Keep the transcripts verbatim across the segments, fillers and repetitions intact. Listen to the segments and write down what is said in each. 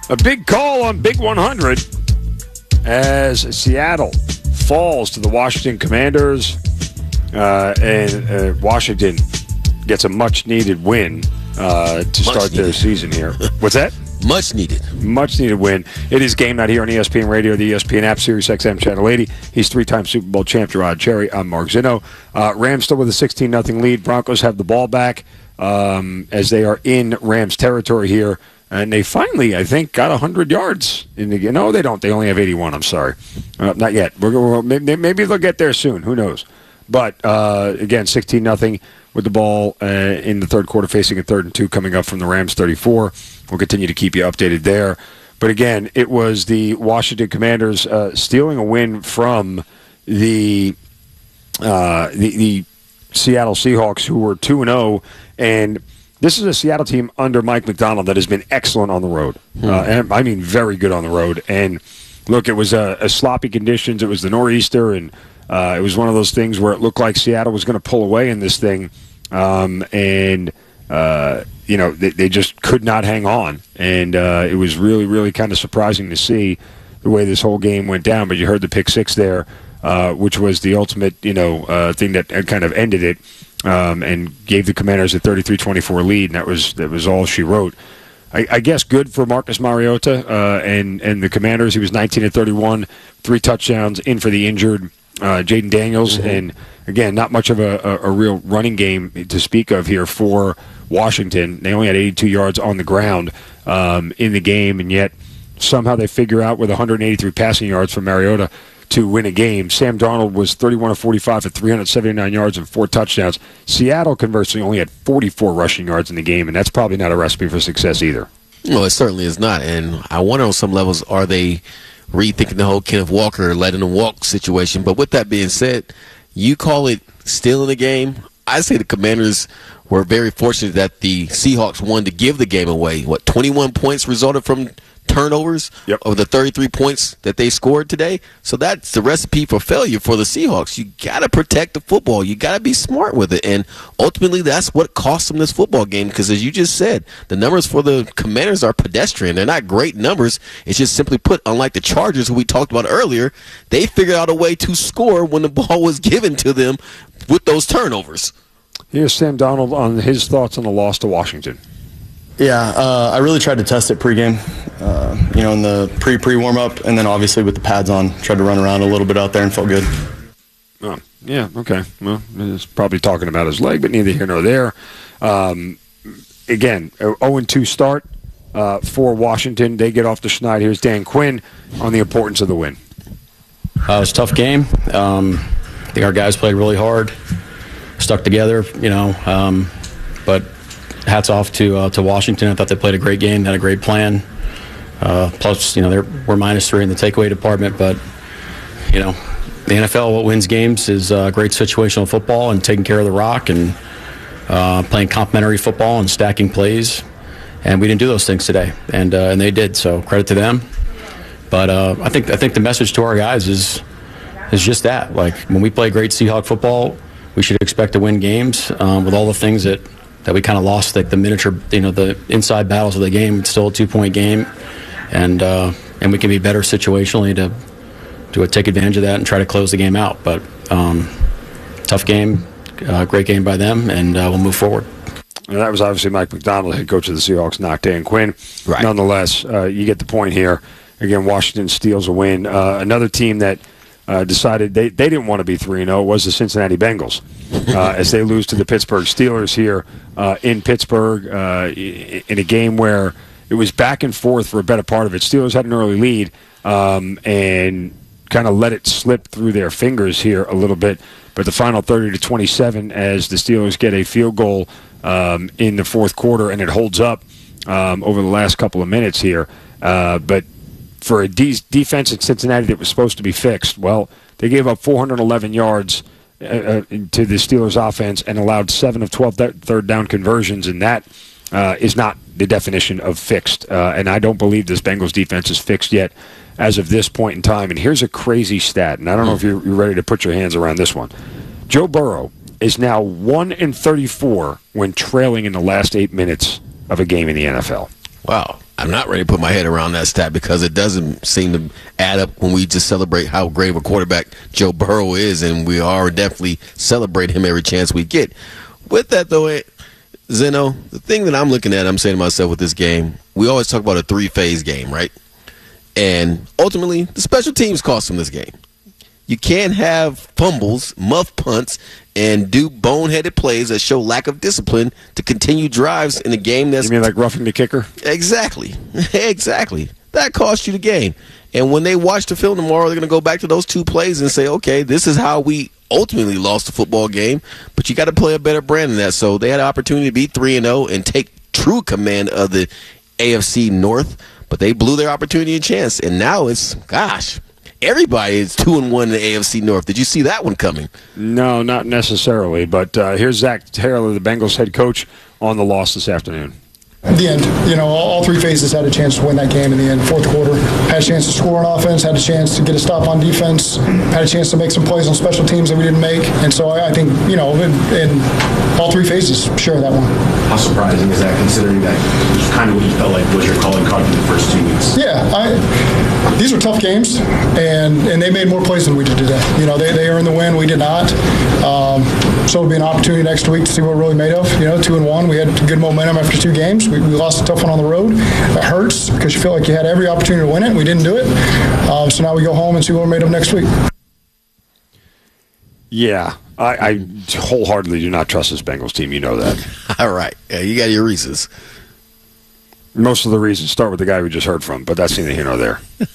A big call on Big one hundred as Seattle falls to the Washington Commanders, uh, and uh, Washington gets a much-needed win uh, to much start needed. their season here. What's that? Much needed. Much needed win. It is Game Night here on E S P N Radio, the E S P N app, Sirius X M Channel eighty. He's three-time Super Bowl champ Gerard Cherry. I'm Mark Zinno. Uh, Rams still with a sixteen nothing lead. Broncos have the ball back um, as they are in Rams territory here. And they finally, I think, got one hundred yards in the game. No, they don't. They only have eighty-one. I'm sorry. Uh, not yet. We're, we're, maybe, maybe they'll get there soon. Who knows? But, uh, again, sixteen nothing with the ball uh, in the third quarter, facing a third and two coming up from the Rams thirty-four. We'll continue to keep you updated there. But, again, it was the Washington Commanders uh, stealing a win from the, uh, the the Seattle Seahawks, who were two and oh. And this is a Seattle team under Mike Macdonald that has been excellent on the road. Hmm. Uh, and I mean, very good on the road. And, look, it was a, a sloppy conditions. It was the nor'easter, and uh, it was one of those things where it looked like Seattle was going to pull away in this thing. Um, and, uh, you know, they, they just could not hang on. And uh, it was really, really kind of surprising to see the way this whole game went down. But you heard the pick six there, uh, which was the ultimate, you know, uh, thing that kind of ended it. Um, and gave the Commanders a thirty-three twenty-four lead, and that was that was all she wrote. I, I guess good for Marcus Mariota uh, and and the Commanders. He was nineteen of thirty-one, three touchdowns, in for the injured uh, Jaden Daniels, mm-hmm. and again, not much of a, a, a real running game to speak of here for Washington. They only had eighty-two yards on the ground um, in the game, and yet somehow they figure out with one hundred eighty-three passing yards from Mariota to win a game. Sam Darnold was thirty-one of forty-five for three hundred seventy-nine yards and four touchdowns. Seattle, conversely, only had forty-four rushing yards in the game, and that's probably not a recipe for success either. No, it certainly is not. And I wonder on some levels, are they rethinking the whole Kenneth Walker, letting him walk situation? But with that being said, you call it stealing the game. I say the Commanders were very fortunate that the Seahawks wanted to give the game away. What, twenty-one points resulted from turnovers yep. of the thirty-three points that they scored today. So that's the recipe for failure for the Seahawks. You got to protect the football. You got to be smart with it. And ultimately, that's what cost them this football game because, as you just said, the numbers for the Commanders are pedestrian. They're not great numbers. It's just simply put, unlike the Chargers, who we talked about earlier, they figured out a way to score when the ball was given to them with those turnovers. Here's Sam Darnold on his thoughts on the loss to Washington. Yeah, uh, I really tried to test it pregame, uh, you know, in the pre-pre warm-up, and then obviously with the pads on, tried to run around a little bit out there and felt good. Oh, yeah, okay. Well, he's probably talking about his leg, but neither here nor there. Um, again, oh and two start uh, for Washington. They get off the schneid. Here's Dan Quinn on the importance of the win. Uh, it was a tough game. Um, I think our guys played really hard, stuck together, you know, um, but hats off to uh, to Washington. I thought they played a great game, had a great plan. Uh, plus, you know, they're, we're minus three in the takeaway department, but, you know, the N F L, what wins games is uh, great situational football and taking care of the rock and uh, playing complementary football and stacking plays. And we didn't do those things today, and uh, and they did. So credit to them. But uh, I think I think the message to our guys is is just that. Like when we play great Seahawk football, we should expect to win games um, with all the things that. that we kind of lost, like the miniature, you know, the inside battles of the game. It's still a two-point game, and uh, and we can be better situationally to to take advantage of that and try to close the game out. But um, tough game, uh, great game by them, and uh, we'll move forward. And that was obviously Mike Macdonald, head coach of the Seahawks, not Dan Quinn. Right. Nonetheless, uh, you get the point here. Again, Washington steals a win. Uh, another team that Uh, decided they, they didn't want to be three and oh was the Cincinnati Bengals uh, as they lose to the Pittsburgh Steelers here uh, in Pittsburgh uh, in a game where it was back and forth for a better part of it. Steelers had an early lead um, and kind of let it slip through their fingers here a little bit, but the final thirty to twenty-seven as the Steelers get a field goal um, in the fourth quarter, and it holds up um, over the last couple of minutes here. Uh, but for a de- defense in Cincinnati that was supposed to be fixed, well, they gave up four hundred eleven yards uh, uh, to the Steelers' offense and allowed seven of twelve th- third down conversions, and that uh, is not the definition of fixed. Uh, and I don't believe this Bengals defense is fixed yet as of this point in time. And here's a crazy stat, and I don't know if you're, you're ready to put your hands around this one. Joe Burrow is now one and thirty-four when trailing in the last eight minutes of a game in the N F L. Wow. I'm not ready to put my head around that stat because it doesn't seem to add up when we just celebrate how great of a quarterback Joe Burrow is, and we are definitely celebrate him every chance we get. With that, though, Zeno, the thing that I'm looking at, I'm saying to myself with this game, we always talk about a three-phase game, right? And ultimately, the special teams cost them this game. You can't have fumbles, muff punts, and do boneheaded plays that show lack of discipline to continue drives in a game that's... You mean like roughing the kicker? Exactly. Exactly. That cost you the game. And when they watch the film tomorrow, they're going to go back to those two plays and say, okay, this is how we ultimately lost the football game, but you got to play a better brand than that. So they had an opportunity to be three and oh and take true command of the A F C North, but they blew their opportunity and chance. And now it's, gosh... Everybody is two and one in the A F C North. Did you see that one coming? No, not necessarily. But uh, here's Zach Taylor, the Bengals head coach, on the loss this afternoon. At the end, you know, all three phases had a chance to win that game in the end. Fourth quarter, had a chance to score on offense, had a chance to get a stop on defense, had a chance to make some plays on special teams that we didn't make. And so I, I think, you know, in, in all three phases, share that one. How surprising is that, considering that was kind of what you felt like was your calling card for the first two weeks? Yeah, I, these were tough games, and, and they made more plays than we did today. You know, they, they earned the win, we did not. Um, so it'll be an opportunity next week to see what we're really made of. You know, two and one, we had good momentum after two games. We, we lost a tough one on the road. It hurts because you feel like you had every opportunity to win it, and we didn't do it. Um, so now we go home and see what we're made of next week. Yeah, I, I wholeheartedly do not trust this Bengals team. You know that. All right. Yeah, you got your reasons. Most of the reasons start with the guy we just heard from, but that's neither here nor there.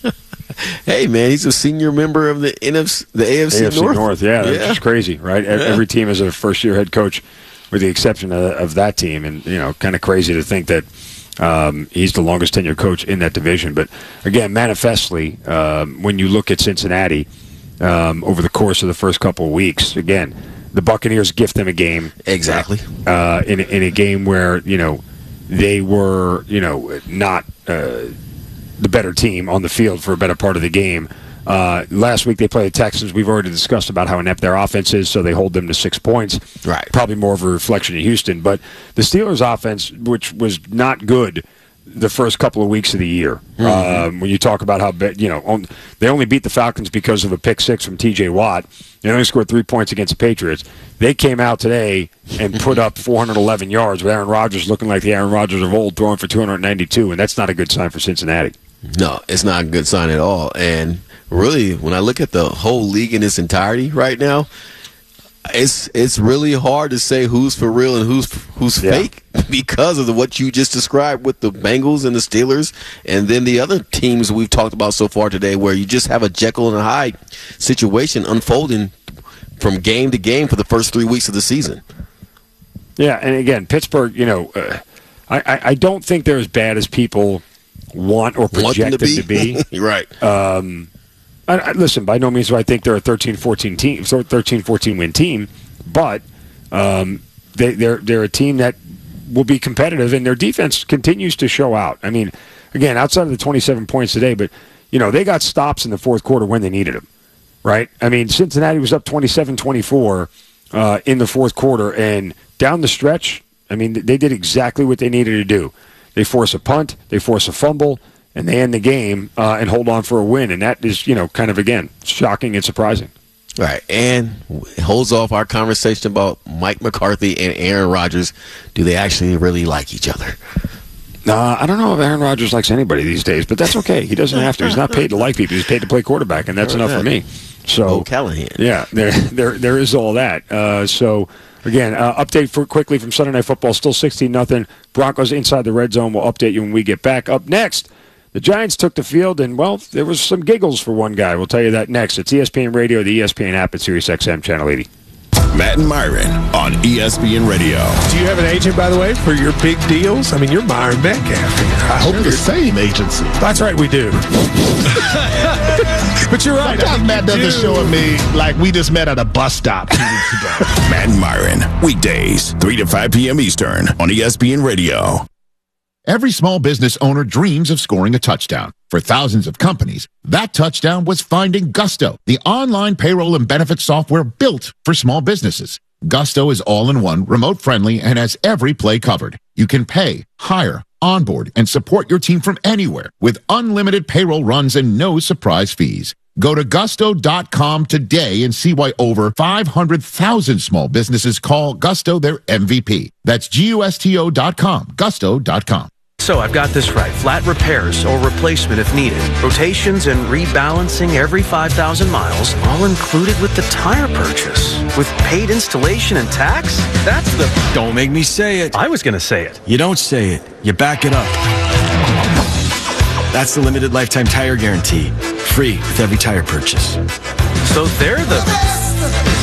Hey, man, he's a senior member of the N F C, the A F C, A F C North. North, yeah, that's Yeah. just crazy, right? Yeah. Every team is a first-year head coach, with the exception of, of that team, and you know, kind of crazy to think that um, he's the longest tenured coach in that division. But again, manifestly, um, when you look at Cincinnati um, over the course of the first couple of weeks, again, the Buccaneers gift them a game, Exactly. uh, in in a game where you know they were you know not uh, the better team on the field for a better part of the game. Uh, last week they played the Texans. We've already discussed about how inept their offense is, so they hold them to six points. Right. Probably more of a reflection of Houston. But the Steelers' offense, which was not good the first couple of weeks of the year, mm-hmm. um, when you talk about how, you know, on, they only beat the Falcons because of a pick six from T J Watt. They only scored three points against the Patriots. They came out today and put up four hundred eleven yards with Aaron Rodgers looking like the Aaron Rodgers of old, throwing for two hundred ninety-two, and that's not a good sign for Cincinnati. No, it's not a good sign at all. And really, when I look at the whole league in its entirety right now, it's it's really hard to say who's for real and who's who's yeah. fake because of the, what you just described with the Bengals and the Steelers, and then the other teams we've talked about so far today, where you just have a Jekyll and Hyde situation unfolding from game to game for the first three weeks of the season. Yeah, and again, Pittsburgh, you know, uh, I, I I don't think they're as bad as people want or project Want them to them be, to be. right? Um, I, I, listen, by no means do I think they're a thirteen fourteen team, thirteen fourteen win team, but um, they, they're they're a team that will be competitive, and their defense continues to show out. I mean, again, outside of the twenty-seven points today, but you know they got stops in the fourth quarter when they needed them, right? I mean, Cincinnati was up twenty-seven twenty-four uh, in the fourth quarter, and down the stretch, I mean, they did exactly what they needed to do. They force a punt, they force a fumble, and they end the game uh, and hold on for a win. And that is, you know, kind of, again, shocking and surprising. Right. And it holds off our conversation about Mike McCarthy and Aaron Rodgers. Do they actually really like each other? Uh, I don't know if Aaron Rodgers likes anybody these days, but that's okay. He doesn't have to. He's not paid to like people. He's paid to play quarterback, and that's enough for me. So, oh, Callahan. Yeah, there, there, there is all that. Uh, so, again, uh, update for quickly from Sunday Night Football. Still sixteen nothing. Broncos inside the red zone. We'll update you when we get back. Up next, the Giants took the field, and, well, there was some giggles for one guy. We'll tell you that next. It's E S P N Radio, the E S P N app, and Sirius X M Channel eighty. Matt and Myron on E S P N Radio. Do you have an agent, by the way, for your big deals? I mean, you're Myron Metcalf here. I hope the same agency. That's right, we do. But you're right. Sometimes Matt doesn't do. show me like we just met at a bus stop two weeks ago. Matt and Myron, weekdays, three to five p.m. Eastern on E S P N Radio. Every small business owner dreams of scoring a touchdown. For thousands of companies, that touchdown was finding Gusto, the online payroll and benefits software built for small businesses. Gusto is all-in-one, remote-friendly, and has every play covered. You can pay, hire, onboard, and support your team from anywhere with unlimited payroll runs and no surprise fees. Go to gusto dot com today and see why over five hundred thousand small businesses call Gusto their M V P. That's G U S T O dot com, gusto dot com. So I've got this right. Flat repairs or replacement if needed. Rotations and rebalancing every five thousand miles, all included with the tire purchase. With paid installation and tax? That's the... Don't make me say it. I was going to say it. You don't say it. You back it up. That's the limited lifetime tire guarantee. Free with every tire purchase. So they're the... the best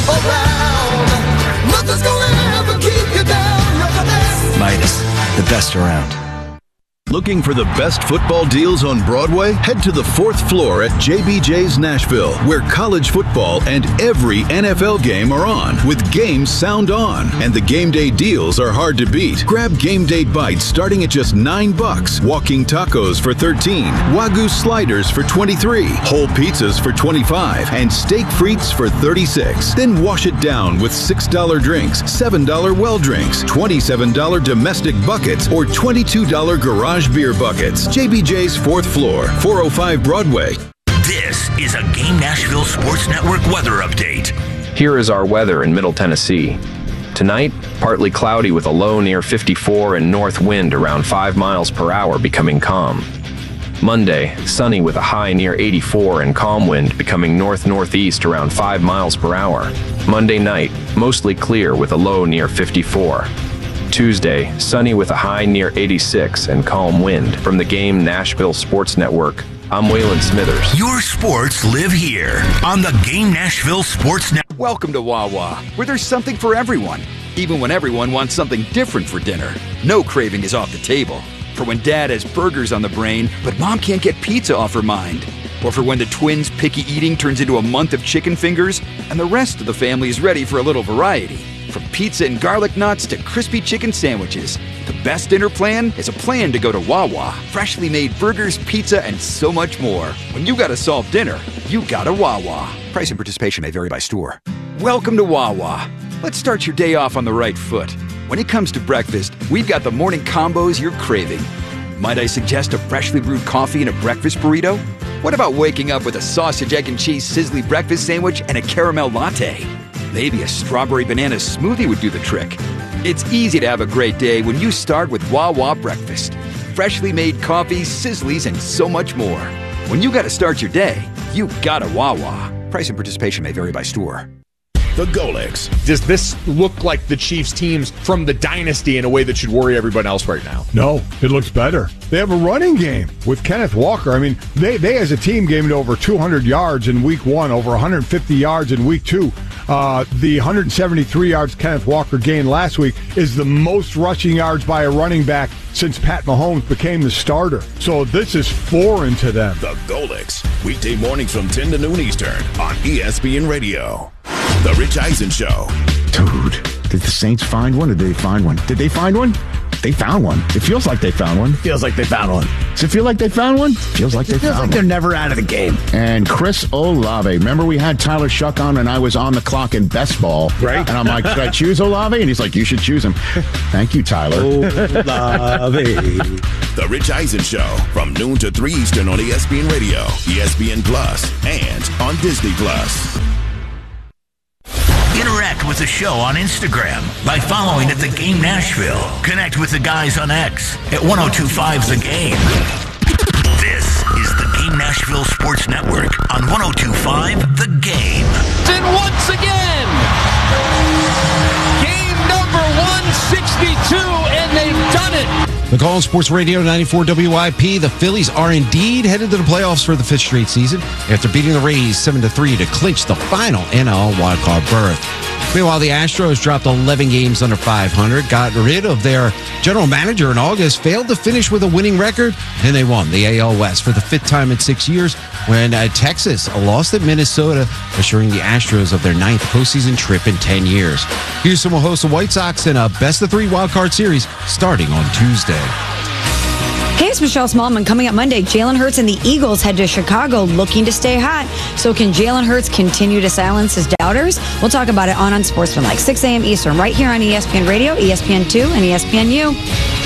around. Nothing's gonna ever keep you down. You're the best. Midas, the best around. Looking for the best football deals on Broadway? Head to the fourth floor at J B J's Nashville, where college football and every N F L game are on, with games sound on. And the game day deals are hard to beat. Grab game day bites starting at just nine bucks, walking tacos for thirteen, Wagyu sliders for twenty-three, whole pizzas for twenty-five, and steak frites for thirty-six. Then wash it down with six dollar drinks, seven dollar well drinks, twenty-seven dollar domestic buckets, or twenty-two dollar garage beer buckets. J B J's fourth floor, four oh five Broadway. This is a Game Nashville Sports Network weather update. Here is our weather in Middle Tennessee. Tonight, partly cloudy with a low near fifty-four and north wind around five miles per hour becoming calm. Monday, sunny with a high near eighty-four and calm wind becoming north-northeast around five miles per hour. Monday night, mostly clear with a low near fifty-four. Tuesday, sunny with a high near eighty-six and calm wind. From the Game Nashville Sports Network, I'm Waylon Smithers. Your sports live here on the Game Nashville Sports Network. Welcome to Wawa, where there's something for everyone, even when everyone wants something different for dinner. No craving is off the table. For when dad has burgers on the brain, but mom can't get pizza off her mind. Or for when the twins' picky eating turns into a month of chicken fingers, and the rest of the family is ready for a little variety. From pizza and garlic knots to crispy chicken sandwiches, the best dinner plan is a plan to go to Wawa. Freshly made burgers, pizza, and so much more. When you gotta solve dinner, you gotta Wawa. Price and participation may vary by store. Welcome to Wawa. Let's start your day off on the right foot. When it comes to breakfast, we've got the morning combos you're craving. Might I suggest a freshly brewed coffee and a breakfast burrito? What about waking up with a sausage, egg, and cheese sizzly breakfast sandwich and a caramel latte? Maybe a strawberry banana smoothie would do the trick. It's easy to have a great day when you start with Wawa breakfast. Freshly made coffee, sizzlies, and so much more. When you gotta start your day, you gotta Wawa. Price and participation may vary by store. The Golics. Does this look like the Chiefs teams from the dynasty in a way that should worry everyone else right now? No, it looks better. They have a running game with Kenneth Walker. I mean, they, they as a team gained over two hundred yards in week one, over one hundred fifty yards in week two. Uh, the one hundred seventy-three yards Kenneth Walker gained last week is the most rushing yards by a running back since Pat Mahomes became the starter. So this is foreign to them. The Golics. Weekday mornings from ten to noon Eastern on E S P N Radio. The Rich Eisen Show. Dude, did the Saints find one or did they find one? Did they find one? They found one. It feels like they found one. Feels like they found one. Does it feel like they found one? Feels like it they feels found like one. They're never out of the game. And Chris Olave. Remember we had Tyler Shuck on and I was on the clock in best ball. Right. And I'm like, should I choose Olave? And he's like, you should choose him. Thank you, Tyler. Olave. The Rich Eisen Show from noon to three Eastern on E S P N Radio, E S P N Plus, and on Disney Plus. Interact with the show on Instagram by following at The Game Nashville. Connect with the guys on X at ten twenty-five The Game. This is the Game Nashville Sports Network on ten twenty-five The Game. And once again, game number one sixty-two, and they've done it. McCall Sports Radio ninety-four W I P. The Phillies are indeed headed to the playoffs for the fifth straight season after beating the Rays seven to three to clinch the final N L wildcard berth. Meanwhile, the Astros dropped eleven games under five hundred, got rid of their general manager in August, failed to finish with a winning record, and they won the A L West for the fifth time in six years when uh, Texas lost at Minnesota, assuring the Astros of their ninth postseason trip in ten years. Houston will host the White Sox in a best-of-three wildcard series starting on Tuesday. Hey, it's Michelle Smallman. Coming up Monday, Jalen Hurts and the Eagles head to Chicago looking to stay hot. So can Jalen Hurts continue to silence his doubters? We'll talk about it on Unsportsmanlike, six a.m. Eastern, right here on E S P N Radio, E S P N two, and E S P N U.